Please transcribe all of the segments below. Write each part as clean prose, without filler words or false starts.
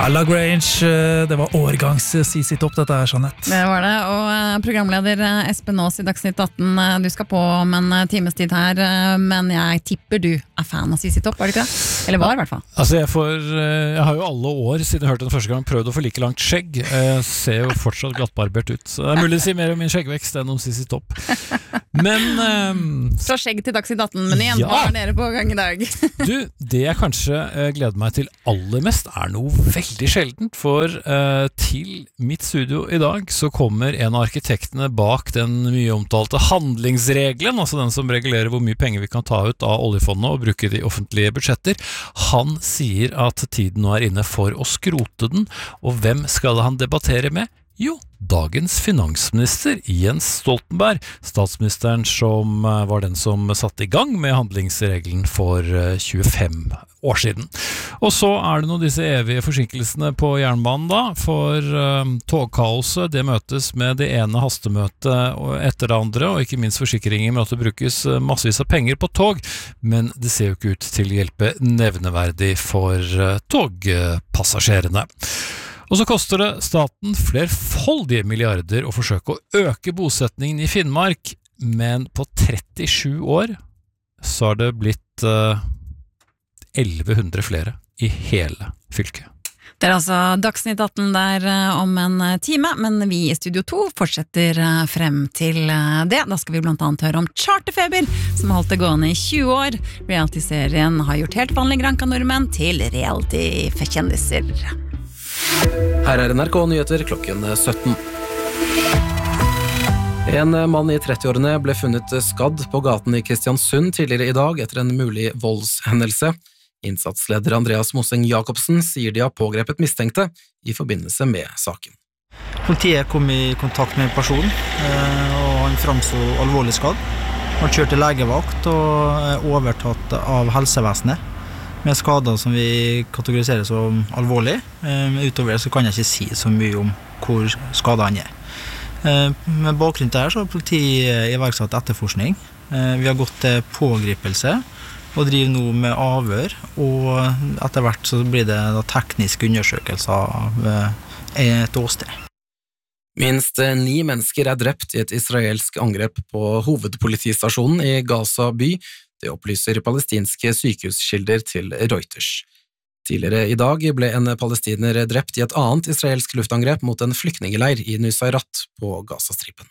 Lagrange, det var årgangs CC Top, dette Jeanette. Det var det, og programleder Espen Aas I Dagsnytt 18, du skal på om en times tid her, men jeg tipper du fan av CC Top, var det ikke det? Eller var I hvert fall? Altså jeg har jo alle år siden jeg hørte den første gang prøvd å få like langt skjegg. Jeg ser jo fortsatt glattbarbert ut, så det mulig å si mer om min skjeggvekst enn om CC Top. Men fra skjegg til Dagsnytt 18-menyen, hva dere på gang I dag? Du, det jeg kanskje gleder meg til aller mest noe veldig sjeldent, for til mitt studio I dag så kommer en av arkitektene bak den mye omtalte handlingsregelen, altså den som regulerer hvor mye penger vi kan ta ut av oljefondet og bruke de offentlige budsjetter. Han sier at tiden nå inne for å skrote den, og hvem skal han debattere med? Jo, dagens finansminister Jens Stoltenberg, statsministeren som var den som satte I gang med handlingsregelen for 25 år siden. Og så det nå disse evige forsinkelsene på jernbanen da, for togkaoset, det møtes med det ene hastemøtet etter det andre, og ikke minst forsikringer med at det brukes massevis av penger på tog, men det ser jo ikke ut til å hjelpe nevneverdig for togpassasjerene. Og så koster det staten flerfoldige milliarder å forsøke å øke bosetningen I Finnmark, men på 37 år så har det blitt 1100 flere I hele fylket. Det altså Dagsnytt 18 der om en time, men vi I Studio 2 fortsetter frem til det. Da skal vi blant annet høre om Charterfeber, som har holdt det gående I 20 år. Reality-serien har gjort helt vanlige Granca-nordmenn til reality-kjendiser. Her NRK Nyheter klokken 17. En mann I 30-årene ble funnet skadd på gaten I Kristiansund tidligere I dag etter en mulig voldshendelse. Innsatsleder Andreas Moseng Jakobsen sier de har pågrepet mistenkte I forbindelse med saken. Politiet kom I kontakt med en person, og han fremstod alvorlig skadd. Han kjørte legevakt og overtatt av helsevesenet, med skader som vi kategoriserer som alvorlig. Utover det så kan jeg ikke si så mye om hvor skadet han Med bakgrunn til det så har politiet iverksatt etterforskning. Vi har gått til pågripelse og driver nå med avhør, og etter hvert så blir det da tekniske undersøkelser av et åsted. Minst 9 mennesker drept I et israelsk angrep på hovedpolitistasjonen I Gaza by. Det opplyser palestinske sykehuskilder til Reuters. Tidligere I dag ble en palestiner drept I et annet israelsk luftangrep mot en flyktningeleir I Nusayrat på Gazastripen.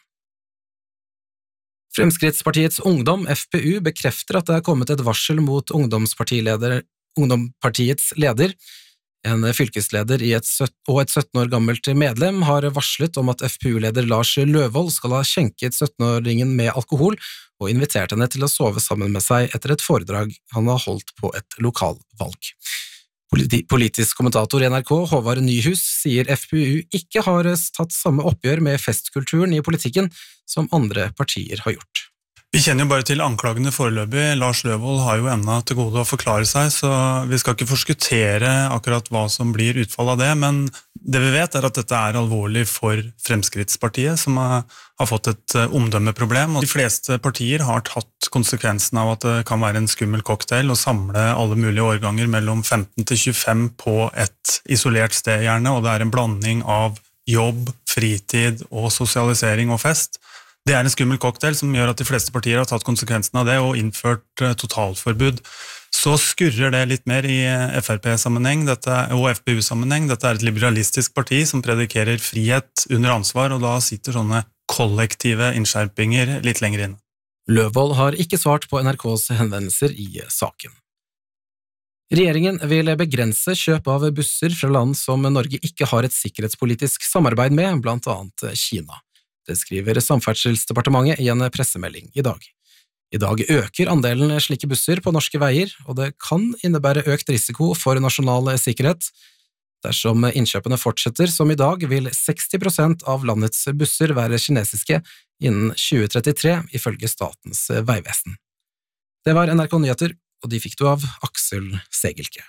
Fremskrittspartiets Ungdom, FPU, bekrefter at det kommet et varsel mot Ungdomspartiets leder. En fylkesleder og et 17 år gammelt medlem har varslet om at FPU-leder Lars Løvold skal ha skjenket 17-åringen med alkohol og invitert henne til å sove sammen med seg etter et foredrag han har holdt på et lokalvalg. Politisk kommentator I NRK, Håvard Nyhus, sier FPU ikke har tatt samme oppgjør med festkulturen I politikken som andre partier har gjort. Vi kjenner jo bare til anklagene foreløpig. Lars Løvold har jo enda til gode å forklare seg, så vi skal ikke forskuttere akkurat hva som blir utfall av det, men det vi vet at dette alvorlig for Fremskrittspartiet, som har fått et omdømmeproblem, og de fleste partier har tatt konsekvensen av at det kan være en skummel cocktail og samle alle mulige årganger mellom 15 til 25 på et isolert sted gjerne, og det en blanding av jobb, fritid og sosialisering og fest. Det en skummel cocktail som gjør at de fleste partier har tatt konsekvensen av det og innført totalforbud. Så skurrer det litt mer I FRP-sammenheng og FPU-sammenheng. Dette et liberalistisk parti som predikerer frihet under ansvar, og da sitter sånne kollektive innskjerpinger litt lenger inn. Løvold har ikke svart på NRKs henvendelser I saken. Regjeringen vil begrense kjøp av busser fra land som Norge ikke har et sikkerhetspolitisk samarbeid med, blant annet Kina. Det skriver Samferdselsdepartementet I en pressemelding I dag. I dag øker andelen slike busser på norske veier, og det kan innebære økt risiko for nasjonal sikkerhet. Dersom innkjøpene fortsetter som I dag, vil 60% av landets busser være kinesiske innen 2033, ifølge Statens vegvesen. Det var NRK Nyheter, og de fikk du av Aksel Segelke.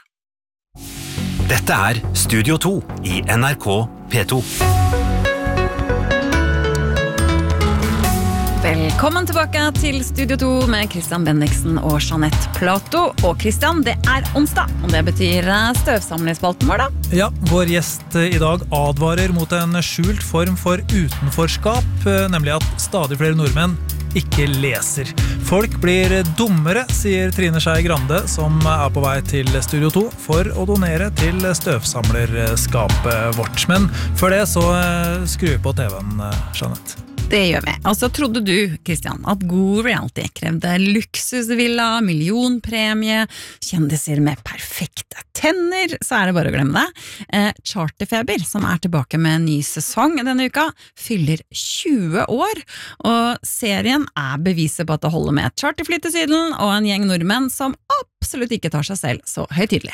Dette Studio 2 I NRK P2. Velkommen tilbake til Studio 2 med Christian Bendiksen og Jeanette Plato. Og Christian, det onsdag, og det betyr støvsamlingsspalten vår da. Ja, vår gjest i dag advarer mot en skjult form for utenforskap, nemlig at stadig flere nordmenn ikke leser. Folk blir dummere, sier Trine Skei Grande, som på vei til Studio 2 for å donere til støvsamlerskapet vårt. Men før det så skru på TV-en, Jeanette. Det gjør vi. Altså, trodde du, Christian, at god reality krevde luksusvilla, millionpremie, kjendiser med perfekte tenner, så det bare å glemme det. Charterfeber, som tilbake med en ny sesong denne uka, fyller 20 år, og serien beviset på at det holder med et charterfly til Syden, og en gjeng nordmenn som absolutt ikke tar seg selv så høytidelig.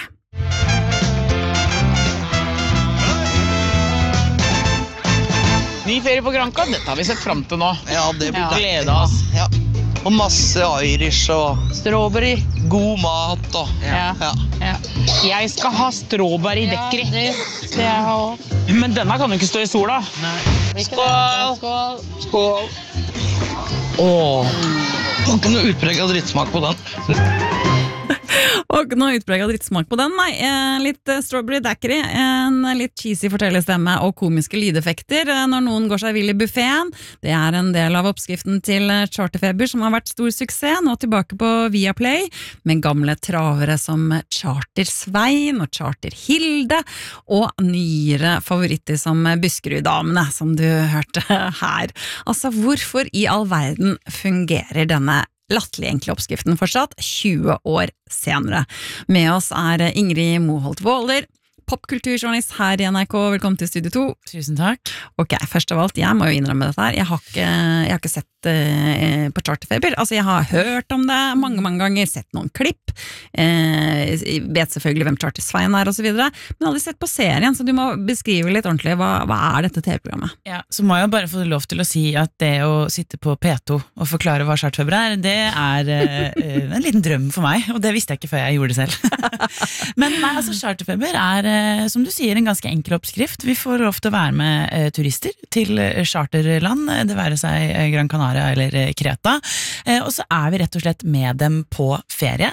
Ny ferie på Granca, dette har vi sett frem til nå. Ja, det blir Glede oss. Ja. Og masse Irish og Strawberry. god mat og Ja. Jeg skal ha strawberry dekri. Det har jeg. Men denne kan jo ikke stå i sola. Skål! Skål! Åh, det var ikke noe utpreget drittsmak på den. Og ikke noe utpreget drittsmak på den, nei. Litt strawberry daiquiri, en litt cheesy fortellerstemme og komiske lydeffekter når noen går seg vill i buffeten. Det en del av oppskriften til Charterfeber som har vært stor suksess, nå tilbake på Viaplay, med gamle travere som Charter Svein og Charter Hilde, og nyere favoritter som Buskerud-damene, som du hørte her. Altså, hvorfor i all verden fungerer denne latterlig enkle oppskriften fortsatt 20 år senere? Med oss Ingrid Moholt Våler, popkulturjournalist her i NRK. Velkommen til Studio 2. Tusen takk. Ok, først av alt, jeg må jo innrømme dette her. Jeg har ikke sett på Charterfeber. Altså, jeg har hørt om det mange ganger, sett noen klipp, vet selvfølgelig hvem Charter Svein og så videre, men aldri sett på serien, så du må beskrive litt ordentlig, hva dette TV-programmet? Ja, så må jeg bare få lov til å si at det å sitte på P2 og forklare hva Charterfeber det en liten drøm for meg, og det visste jeg ikke før jeg gjorde det selv. Men nei, altså Charterfeber som du sier, en ganske enkel oppskrift. Vi får lov til å være med turister til charterland, det være seg Gran Canaria eller Kreta, og så vi rett og slett med dem på ferie,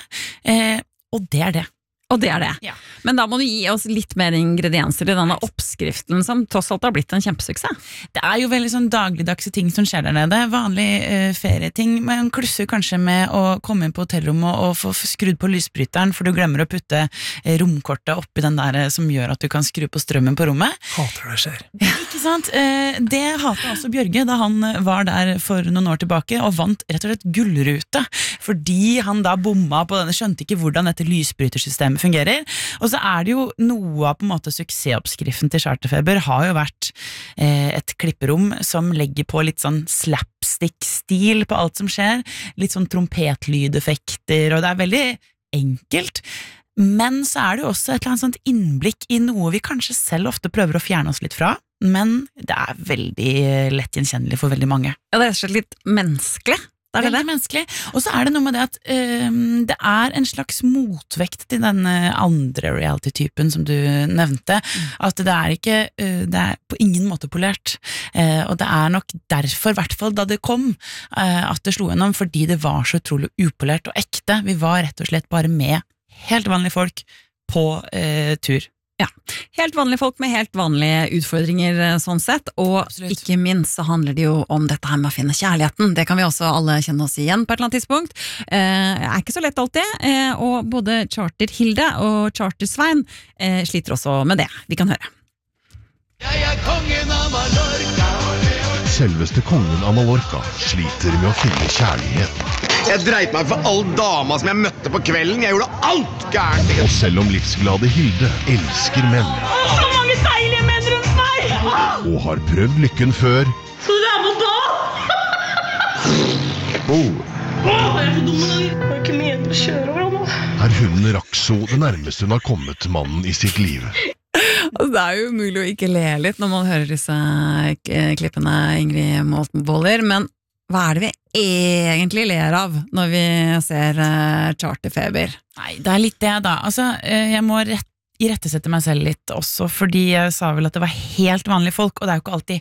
og det det. Og det det. Ja. Men da må du gi oss litt mer ingredienser i denne oppskriften, som tross alt har blitt en kjempesuksess. Det jo veldig sånn dagligdagse ting som skjer der nede, vanlig ferieting, men klusser kanskje med å komme inn på hotellrommet og få skrudd på lysbryteren, for du glemmer å putte romkortet oppi den der som gjør at du kan skru på strømmen på rommet. Hater det skjer. Ikke sant? Det hatet også Bjørge da han var der for noen år tilbake og vant rett og slett gullrute, fordi han da bomma på denne, skjønte ikke hvordan dette lysbrytersystemet fungerer, og så det jo noe av på en måte suksessoppskriften til Charterfeber har jo vært et klipperom som legger på litt sånn slapstick-stil på alt som skjer, litt sånn trompetlydeffekter, og det veldig enkelt, men så det jo også et eller annet sånt innblikk i noe vi kanskje selv ofte prøver å fjerne oss litt fra, men det veldig lett gjenkjennelig for veldig mange. Ja, det rett og slett litt menneskelig. Det veldig menneskelig, og så det noe med det at det en slags motvekt til den andre reality-typen som du nevnte, at det ikke, det på ingen måte polert, og det nok derfor, i hvert fall da det kom, at det slo gjennom, fordi det var så utrolig upolert og ekte. Vi var rett og slett bare med helt vanlige folk på tur. Ja, helt vanlige folk med helt vanlige utfordringer sånn sett, og absolutt. Ikke minst så handler det jo om dette her med å finne kjærligheten. Det kan vi også alle kjenne oss igjen på et eller annet tidspunkt. Ikke så lett alltid, og både Charter Hilde og Charter Svein sliter også med det. Vi kan høre. Jeg kongen av Mallorca. Selveste kongen av Mallorca sliter med å finne kjærlighet. Jeg dreit meg for all dama som jeg møtte på kvelden. Jeg gjorde alt gærent. Og selv om livsglade Hilde elsker menn så mange deilige menn rundt meg! Og har prøvd lykken før, Så du med på? Jeg så dum i dag. Jeg var ikke meningen å kjøre over nå. Hunden Raxo det nærmeste hun har kommet mannen i sitt liv. Altså, det jo umulig å ikke le litt når man hører disse klippene, Ingrid Moholt Våler, men hva det vi egentlig ler av når vi ser Charterfeber? Nei, det litt det da. Altså, jeg må irettesette meg selv litt også, fordi jeg sa vel at det var helt vanlige folk, og det jo ikke alltid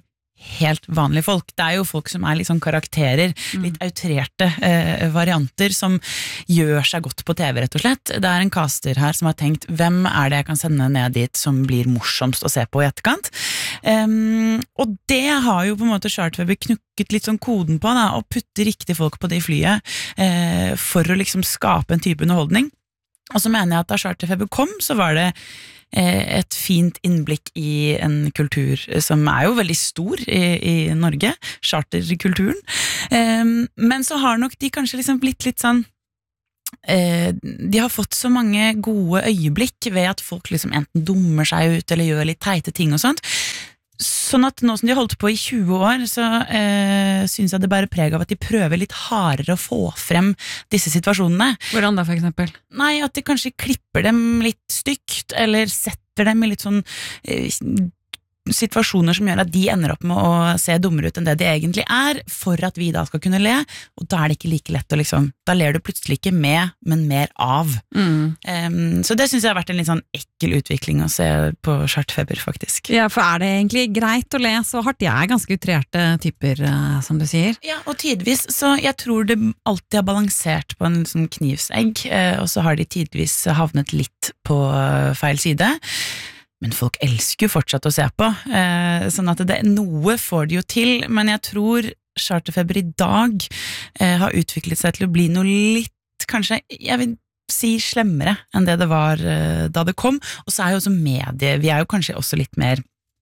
helt vanlige folk. Det jo folk som litt sånn karakterer, litt outrerte varianter som gjør seg godt på TV, rett og slett. Det en caster her som har tenkt, hvem det jeg kan sende ned dit som blir morsomst å se på i etterkant? Og det har jo på en måte Charterfeber knukket litt sånn koden på, da, og putte riktige folk på det flyet for å liksom skape en type underholdning. Og så mener jeg at da Charterfeber kom, så var det et fint innblikk i en kultur som jo veldig stor i Norge, charterkulturen. Men så har nok de kanskje liksom blitt litt sånn de har fått så mange gode øyeblikk ved at folk liksom enten dummer seg ut eller gjør litt teite ting og sånt. Sånn at nå som de har holdt på i 20 år, så synes jeg det bærer preg av at de prøver litt hardere å få frem disse situasjonene. Hvordan da, for eksempel? Nei, at de kanskje klipper dem litt stygt, eller setter dem i litt sånn situasjoner som gjør at de ender opp med å se dummere ut enn det de egentlig for at vi da skal kunne le, og da det ikke like lett å liksom, da ler du plutselig ikke med, men mer av. Så det synes jeg har vært en litt sånn ekkel utvikling å se på Charterfeber, faktisk. Ja, for det egentlig greit å le så hardt? Jeg ganske utrerte typer, som du sier. Ja, og tidvis, så jeg tror det alltid har balansert på en sånn knivsegg, og så har de tidvis havnet litt på feil side. Men folk elsker jo fortsatt å se på, sånn at noe får de jo til, men jeg tror Charterfeber i dag har utviklet seg til å bli noe litt, kanskje, jeg vil si slemmere enn det var da det kom, og så jo også medie, vi jo kanskje også litt mer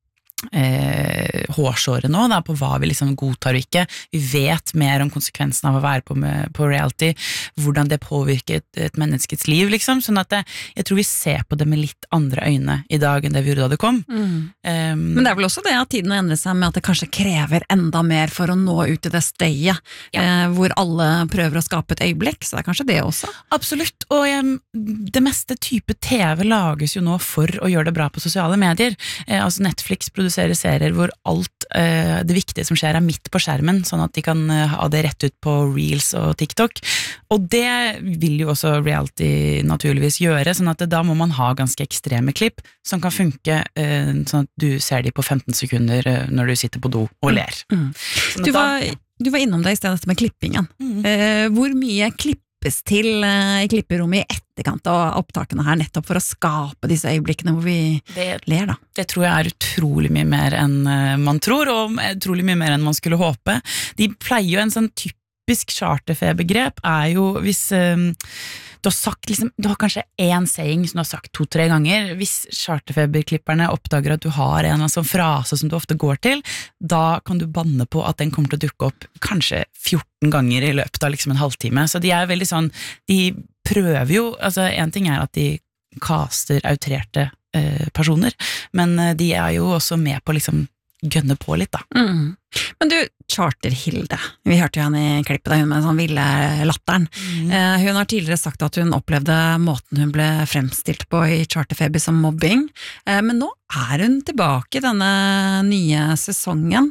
hårsåre nå da, på hva vi liksom godtar og ikke. Vi vet mer om konsekvensen av å være på reality, hvordan det påvirker et menneskets liv, liksom, sånn at jeg tror vi ser på det med litt andre øyne i dag enn det vi gjorde da det kom. Men det vel også det at tiden har endret seg med at det kanskje krever enda mer for å nå ut til det støyet, hvor alle prøver å skape et øyeblikk, så det kanskje det også? Absolutt, og det meste type TV lages jo nå for å gjøre det bra på sosiale medier. Altså Netflix produserer serier hvor alt det viktige som skjer midt på skjermen, sånn at de kan ha det rett ut på Reels og TikTok, og det vil jo også reality naturligvis gjøre, sånn at da må man ha ganske ekstreme klipp som kan funke sånn at du ser de på 15 sekunder når du sitter på do og ler. Sånn du var innom det i stedet med klippingen. Hvor mye klippes til i klipperommet i etterkant av opptakene her, nettopp for å skape disse øyeblikkene hvor vi ler da? Det tror jeg utrolig mye mer enn man tror, og utrolig mye mer enn man skulle håpe. De pleier jo en sånn typisk Charterfeber-begrep jo hvis du har sagt liksom, du har kanskje en saying som du har sagt 2-3 ganger. Hvis Charterfeber-klipperne oppdager at du har en sånn frase som du ofte går til, da kan du banne på at den kommer til å dukke opp kanskje 14 ganger i løpet av liksom en halvtime. Så de veldig sånn, de prøver jo, altså en ting at de caster outrerte personer, men de jo også med på liksom gønne på litt da. Men du, Charter-Hilde, vi hørte jo henne i klippet da hun med den sånn ville latteren. Hun har tidligere sagt at hun opplevde måten hun ble fremstilt på i Charterfeber som mobbing, men nå hun tilbake i denne nye sesongen.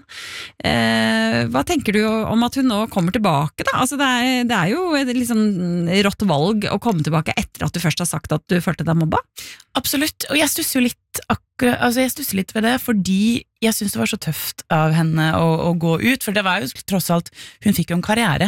Hva tenker du om at hun nå kommer tilbake da? Altså det jo et liksom rått valg å komme tilbake etter at du først har sagt at du følte deg mobba? Absolutt, og jeg stusser jo litt ved det, fordi jeg synes det var så tøft av henne å gå ut, for det var jo tross alt, hun fikk jo en karriere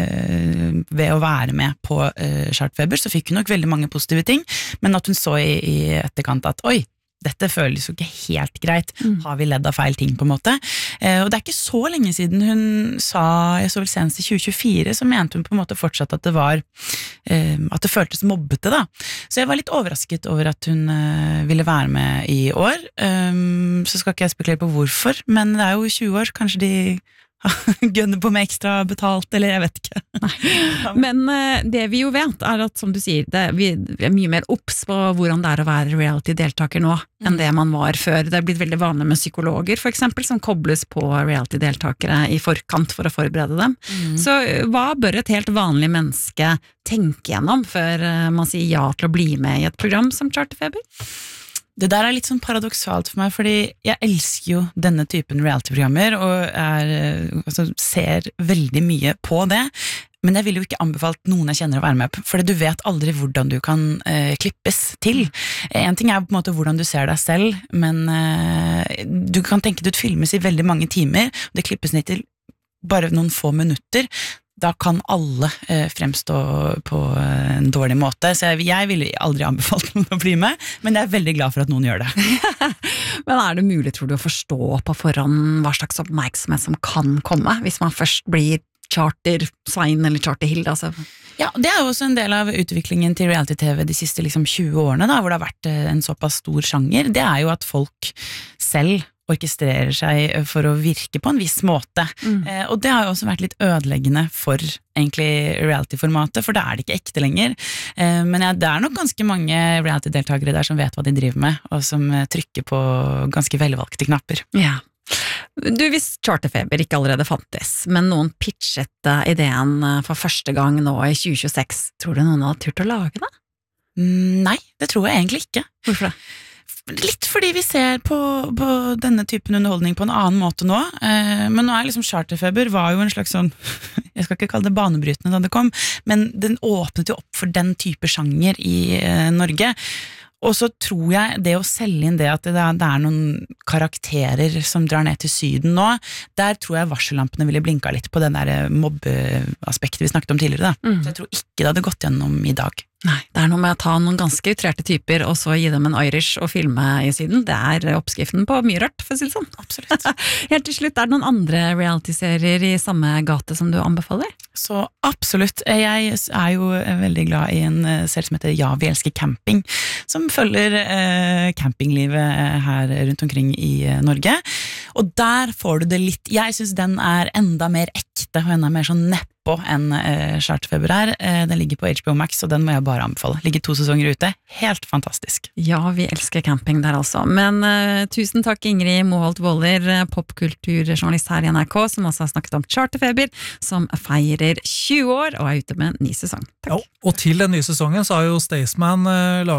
ved å være med på Charterfeber, så fikk hun nok veldig mange positive ting, men at hun så i etterkant at oi, dette føles jo ikke helt greit, har vi ledd av feil ting på en måte, og det ikke så lenge siden hun sa, jeg så vel senest i 2024, så mente hun på en måte fortsatt at det var, at det føltes mobbete da, så jeg var litt overrasket over at hun ville være med i år, så skal ikke jeg spekulere på hvorfor, men det jo 20 år, kanskje de gønner på med ekstra betalt, eller jeg vet ikke. Men det vi jo vet at, som du sier, vi mye mer obs på hvordan det å være reality-deltaker nå, enn det man var før. Det blitt veldig vanlig med psykologer, for eksempel, som kobles på reality-deltakere i forkant for å forberede dem. Så hva bør et helt vanlig menneske tenke gjennom før man sier ja til å bli med i et program som Charterfeber? Det der litt sånn paradoksalt for meg, fordi jeg elsker jo denne typen reality-programmer, og altså, ser veldig mye på det, Men jeg ville jo ikke anbefalt noen jeg kjenner å være med på, for du vet aldri hvordan du kan klippes til. En ting på en måte hvordan du ser deg selv, men du kan tenke at du filmes i veldig mange timer, og det klippes ned til bare noen få minutter. Da kan alle fremstå på en dårlig måte, så jeg ville aldri anbefalt noen å bli med, men jeg er veldig glad for at noen gjør det. Men det mulig, tror du, å forstå på forhånd hva slags oppmerksomhet som kan komme, hvis man først blir Charter-Svein eller Charter-Hilde? Altså? Ja, det jo også en del av utviklingen til reality-TV de siste 20 årene, da, hvor det har vært en såpass stor sjanger. Det jo at folk selv orkestrerer seg for å virke på en viss måte. Og det har jo også vært litt ødeleggende for egentlig reality-formatet, for da det ikke ekte lenger. Men det nok ganske mange reality-deltakere der som vet hva de driver med, og som trykker på ganske velvalgte knapper. Ja. Du, hvis Charterfeber ikke allerede fantes, men noen pitchet ideen for første gang nå i 2026, tror du noen har turt å lage det? Nei, det tror jeg egentlig ikke. Hvorfor det? Litt fordi vi ser på denne typen underholdning på en annen måte nå, men nå liksom Charterfeber var jo en slags sånn, jeg skal ikke kalle det banebrytende da det kom, men den åpnet jo opp for den type sjanger i Norge. Og så tror jeg det å selge inn det at det noen karakterer som drar ned til syden nå, der tror jeg varsellampene ville blinka litt på den der mobbeaspektet vi snakket om tidligere da. Så jeg tror ikke det hadde gått gjennom i dag. Nei, det noe med å ta noen ganske utrerte typer og så gi dem en Irish og filme i syden. Det oppskriften på mye rørt, for å si det sånn. Absolutt. Helt til slutt, det noen andre reality-serier i samme gate som du anbefaler? Så absolutt. Jeg jo veldig glad i en serie som heter Ja, vi elsker camping, som følger campinglivet her rundt omkring i Norge. Og der får du det litt, jeg synes den enda mer ekte og enda mer sånn neppe enn Charterfeber Den ligger på HBO Max, og den må jeg bare anbefale. Ligger 2 sesonger ute. Helt fantastisk. Ja, vi elsker camping der altså. Men tusen takk Ingrid Moholt Våler, popkulturjournalist her i NRK, som også har snakket om Charterfeber, som feirer 20 år og ute med en ny sesong. Takk. Ja, og til den nye sesongen så har jo Staysman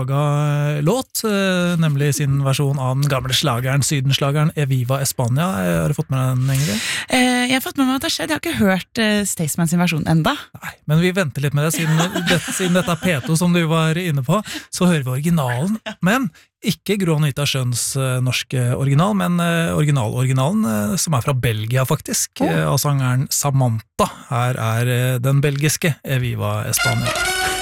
laget låt, nemlig sin versjon av den gamle slageren, sydenslageren Eviva España. Har du fått med den, Ingrid? Jeg har fått med meg at det har skjedd. Jeg har ikke hørt Staysman sin versjon enda. Nei, men vi venter litt med det, siden dette P2 som du var inne på, så hører vi originalen, men ikke Gro Anita Schøns norske original, men originalen som fra Belgia faktisk, av sangeren Samantha. Her den belgiske Eviva España.